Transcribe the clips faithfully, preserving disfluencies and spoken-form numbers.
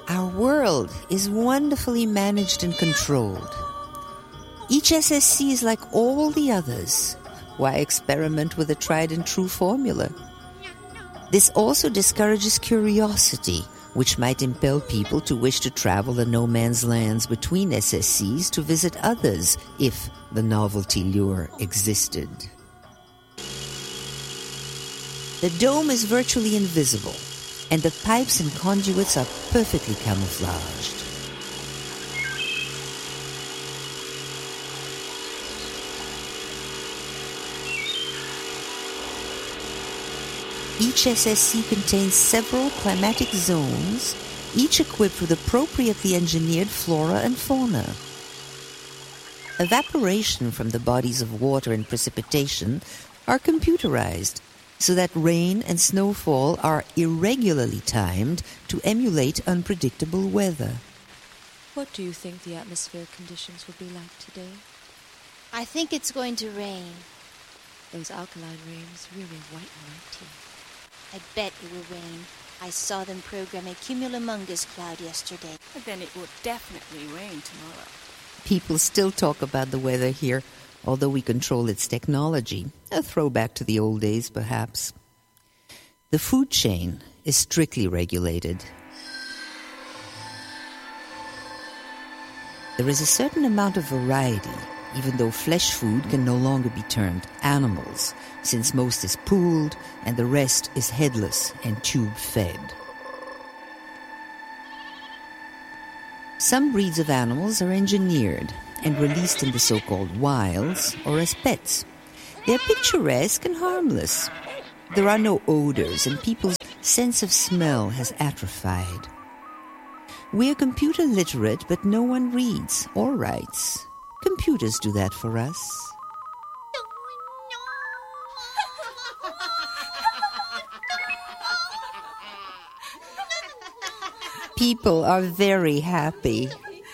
Our world is wonderfully managed and controlled. Each S S C is like all the others. Why experiment with a tried and true formula? This also discourages curiosity, which might impel people to wish to travel the no-man's lands between S S Cs to visit others, if the novelty lure existed. The dome is virtually invisible, and the pipes and conduits are perfectly camouflaged. Each S S C contains several climatic zones, each equipped with appropriately engineered flora and fauna. Evaporation from the bodies of water and precipitation are computerized, so that rain and snowfall are irregularly timed to emulate unpredictable weather. What do you think the atmospheric conditions will be like today? I think it's going to rain. Those alkaline rains really whiten my teeth. I bet it will rain. I saw them program a cumulonimbus cloud yesterday. Then it will definitely rain tomorrow. People still talk about the weather here, although we control its technology. A throwback to the old days, perhaps. The food chain is strictly regulated. There is a certain amount of variety, even though flesh food can no longer be termed animals, since most is pooled and the rest is headless and tube-fed. Some breeds of animals are engineered and released in the so-called wilds or as pets. They are picturesque and harmless. There are no odors, and people's sense of smell has atrophied. We are computer literate, but no one reads or writes. Computers do that for us. People are very happy.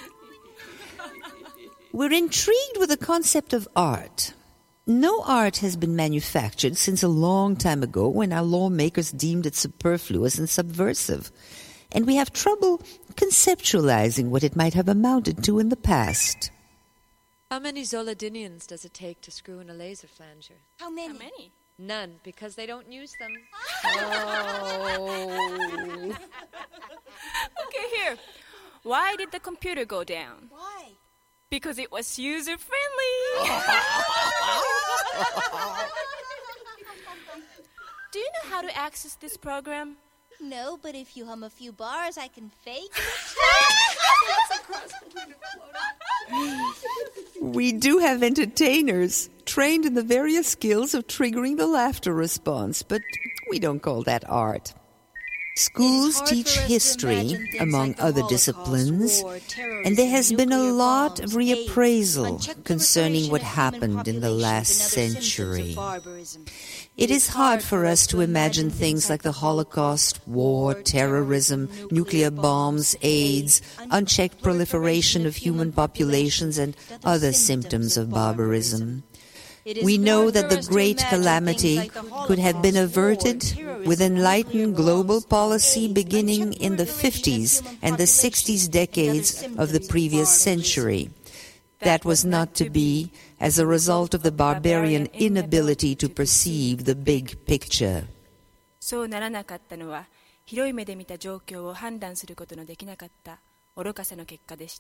We're intrigued with the concept of art. No art has been manufactured since a long time ago when our lawmakers deemed it superfluous and subversive. And we have trouble conceptualizing what it might have amounted to in the past. How many Zoladinians does it take to screw in a laser flanger? How many? How many? None, because they don't use them. Oh. Okay, here. Why did the computer go down? Why? Because it was user-friendly. Do you know how to access this program? No, but if you hum a few bars, I can fake it. We do have entertainers trained in the various skills of triggering the laughter response, but we don't call that art. Schools teach history, among like other Holocaust, disciplines, war, and there has been a lot of bombs, reappraisal AIDS, concerning what of happened in the last century. Barbarism. It is hard for us to imagine things like the Holocaust, war, terrorism, nuclear bombs, AIDS, unchecked proliferation of human populations, and other symptoms of barbarism. We know that the great calamity could have been averted with enlightened global policy beginning in the fifties and the sixties decades of the previous century. That was not to be as a result of the barbarian inability to perceive the big picture. そうならなかったのは、広い目で見た状況を判断することのできなかった愚かさの結果でした。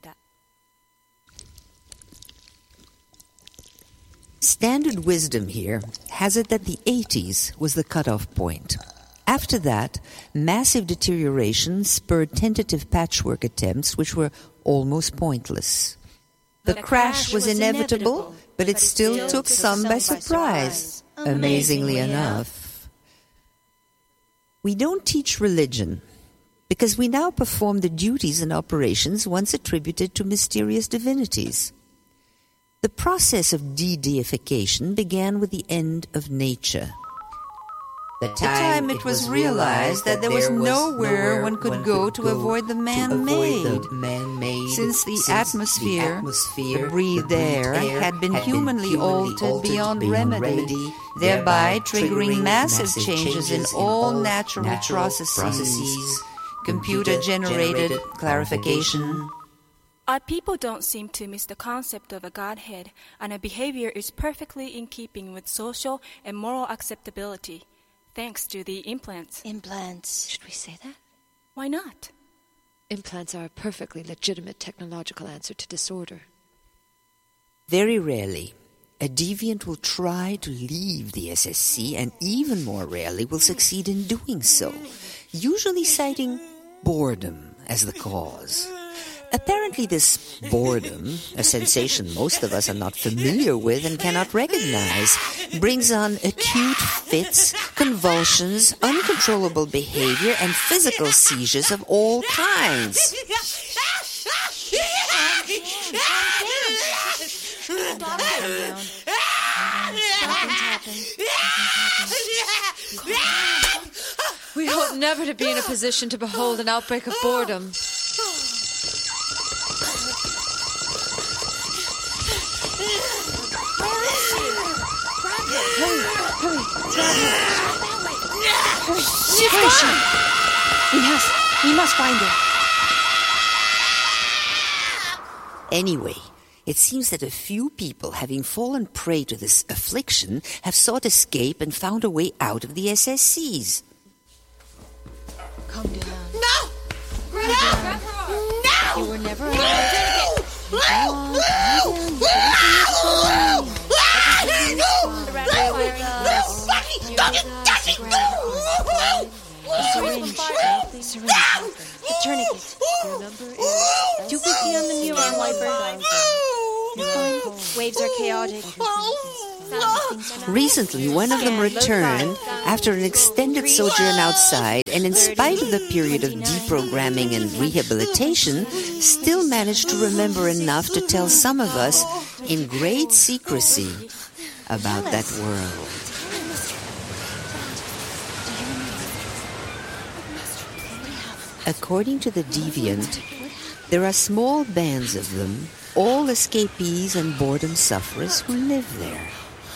Standard wisdom here has it that the eighties was the cutoff point. After that, massive deterioration spurred tentative patchwork attempts which were almost pointless. The, the crash, crash was, was inevitable, inevitable, but it still, still took some by surprise, surprise amazingly enough. We don't teach religion, because we now perform the duties and operations once attributed to mysterious divinities. The process of de-deification began with the end of nature. The time it was realized that there was nowhere one could go to avoid the man-made, since the atmosphere, the breathed air, had been humanly altered beyond remedy, thereby triggering massive changes in all natural processes. Computer-generated clarification. Our people don't seem to miss the concept of a Godhead, and our behavior is perfectly in keeping with social and moral acceptability, thanks to the implants. Implants. Should we say that? Why not? Implants are a perfectly legitimate technological answer to disorder. Very rarely, a deviant will try to leave the S S C, and even more rarely will succeed in doing so, usually citing boredom as the cause. Apparently this boredom, a sensation most of us are not familiar with and cannot recognize, brings on acute fits, convulsions, uncontrollable behavior, and physical seizures of all kinds. We hope never to be in a position to behold an outbreak of boredom. Hurry, hurry, hurry. Hurry, Sean. We must, we must find her. Anyway, it seems that a few people, having fallen prey to this affliction, have sought escape and found a way out of the S S Cs. Calm down. No! Calm No! down. No! You were never No! allowed. No! Calm down. Calm down. Syringe. Syringe. The tourniquet. Your number is two fifty on the neuron wiper. You're fine. Waves are chaotic. Recently, one of them returned after an extended sojourn outside, and in spite of the period of deprogramming and rehabilitation, still managed to remember enough to tell some of us, in great secrecy, about that world. According to the deviant, there are small bands of them, all escapees and boredom sufferers who live there.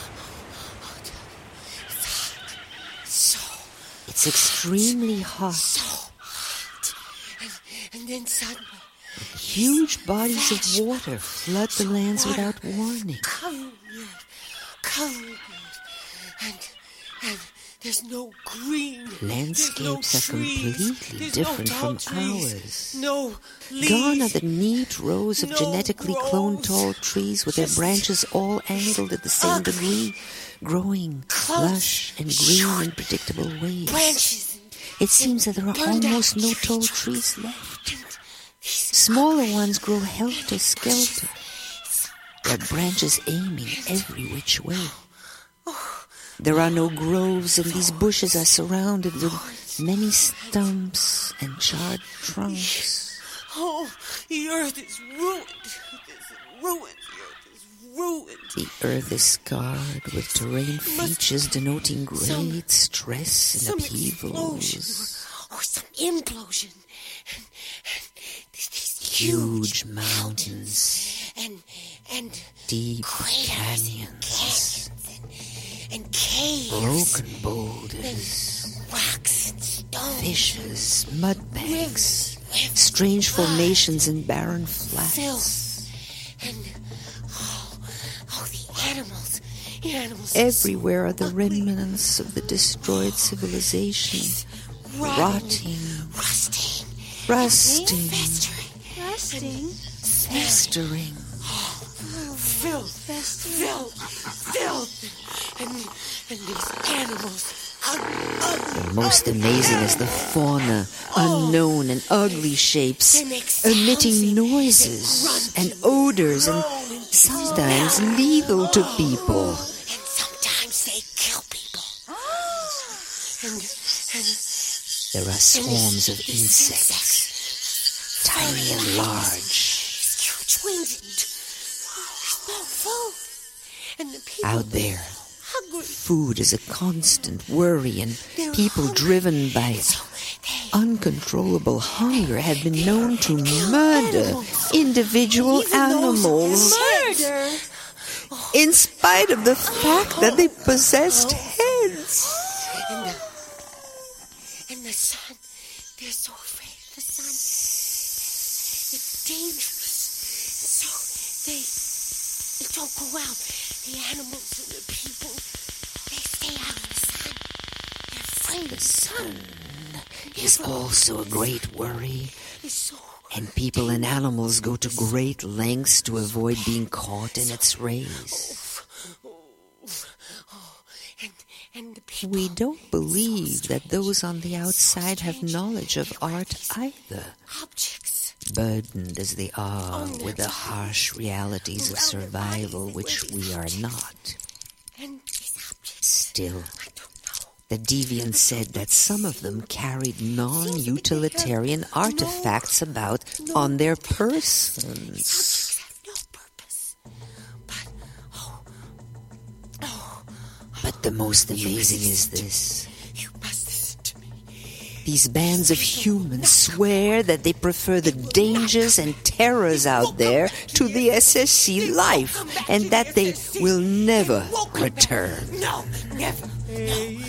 It's extremely hot. So hot. And, and then suddenly... Huge bodies of water flood the lands without warning. Come here. Come here. And, and there's no green. Landscapes there's no are trees. completely There's different no tall from trees. ours. No leaves. Gone are the neat rows of No genetically cloned groves. tall trees with their Just branches all angled at the same ugly. degree, growing Close, lush and green short in predictable ways. branches. It seems that there are Burned out almost no trees. tall trees left. And these Smaller ones grow helter-skelter, their branches aiming every which way. There are no groves, and these bushes are surrounded with many stumps and charred trunks. Oh, the earth is ruined. It's ruined. The earth is ruined. The earth is scarred with terrain features denoting great stress and Some explosion upheavals. or, or some implosion. And, and these Huge mountains, and and deep craters, canyons, canyons and, and caves, broken boulders, rocks and stones, fishes, mud banks, rivers, strange formations and barren filth, flats. and oh, oh, the animals, the animals. Everywhere are the remnants of the destroyed civilization, rotting, rusting, rusting, festering, Resting. festering. filth, filth, filth, and, and these animals, ugly, The most amazing is the fauna, unknown and ugly shapes, emitting noises and odors, and sometimes lethal to people. and sometimes they kill people. And, and There are swarms of insects, tiny and large. huge wings. There's no food. And the people Out there, hungry. food is a constant worry, and people driven by uncontrollable hunger have been known to murder individual animals, Murder. in spite of the fact that they possessed heads. And the, and the sun, they're so afraid son. It's dangerous. So they, they don't go out. The animals and the people, they stay out of the sun. They're afraid The of the sun. sun is also a great worry, It's so and people and animals go to great lengths to avoid being caught in its rays. and and the people. We don't believe that those on the outside have knowledge of art either, Objects. burdened as they are with the harsh realities of survival which we are not. And these objects. Still, I don't know. the deviant said that some of them carried non-utilitarian artifacts about on their persons. Objects have no purpose. But oh, oh, But the most amazing is this. you must listen to me. These bands of humans swear that they prefer the dangers and terrors out there to the S S C life, and that they will never return. No, never. No.